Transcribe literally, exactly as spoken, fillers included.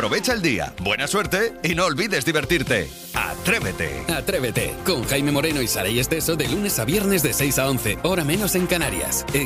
Aprovecha el día, buena suerte y no olvides divertirte. ¡Atrévete! Atrévete, con Jaime Moreno y Saray Esteso de lunes a viernes de seis a once, hora menos en Canarias. En